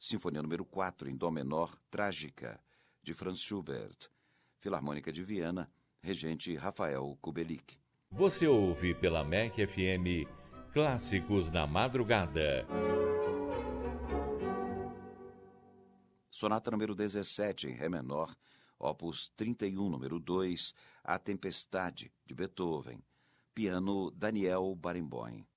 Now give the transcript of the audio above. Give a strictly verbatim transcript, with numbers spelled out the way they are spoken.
Sinfonia número quatro, em dó menor, Trágica, de Franz Schubert. Filarmônica de Viena, regente Rafael Kubelik. Você ouve pela M E C F M Clássicos na Madrugada. Sonata número dezessete, em Ré menor, opus trinta e um, número dois, A Tempestade, de Beethoven. Piano, Daniel Barenboim.